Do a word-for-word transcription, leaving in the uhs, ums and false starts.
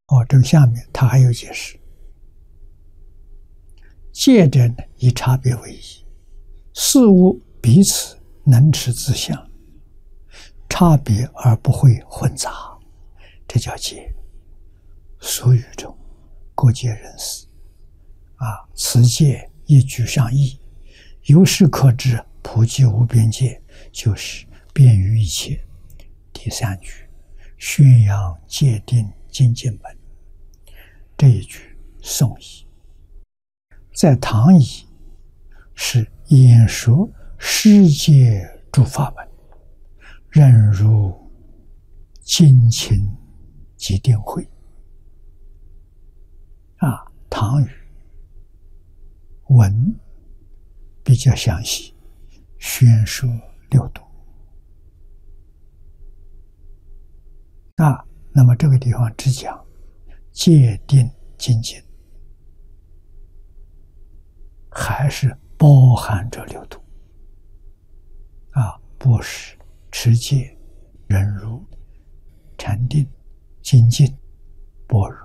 哦，这个下面他还有解释，戒者呢以差别为宜，事物彼此能持自相，差别而不会混杂，这叫戒。俗语中，各界人士啊，此戒一举上义，由是可知普济无边界，就是便于一切。第三句，宣扬戒定精进门，这一句宋译，在唐译是演说世界诸法门，任如精勤即定慧。啊，唐语文比较详细，宣说六度。啊，那么这个地方只讲戒定精进，还是包含着六度。啊，布施、持戒、忍辱、禅定、精进、般若。